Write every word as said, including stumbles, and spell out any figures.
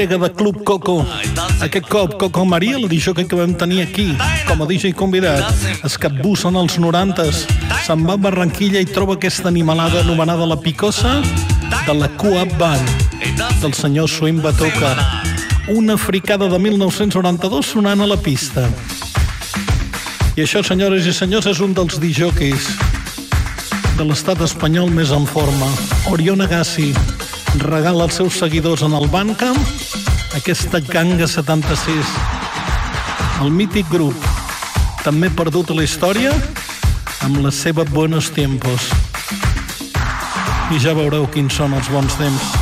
de Club Coco. Aquest cop Coco Maria, la D J que vam tenir aquí com a D J convidat, es capbussa en els norantes, se'n va a Barranquilla i troba aquesta animalada anomenada La Picosa de la Coop Band del senyor Swing Batoka, una fricada de mil nou-cents noranta-dos sonant a la pista. I això, senyores i senyors, és un dels D Js de l'estat espanyol més en forma. Orion Agassi regala als seus seguidors en el Bandcamp aquesta Ganga setanta-sis, el mític grup també perdut a la història amb la seva Buenos Tiempos. I ja veureu quins són els bons temps.